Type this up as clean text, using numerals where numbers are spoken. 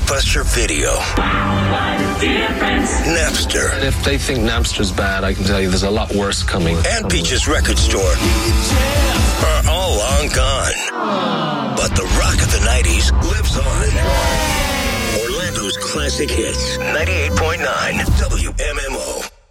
Blockbuster Video. Napster. If they think Napster's bad, I can tell you there's a lot worse coming. And Peach's Record Store are all long gone. But the rock of the 90s lives on. Orlando's classic hits. 98.9 WMMR.